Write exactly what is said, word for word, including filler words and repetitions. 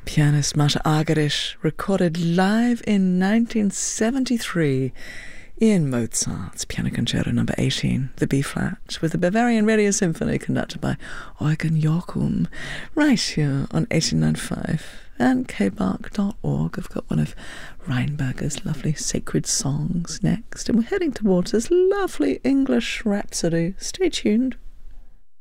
Pianist Marta Argerich recorded live in nineteen seventy-three in Mozart's Piano Concerto number eighteen, the B-flat, with the Bavarian Radio Symphony conducted by Eugen Joachim, right here on eighty-nine point five and k bark dot org. I've got one of Reinberger's lovely sacred songs next, and we're heading towards this lovely English rhapsody. Stay tuned.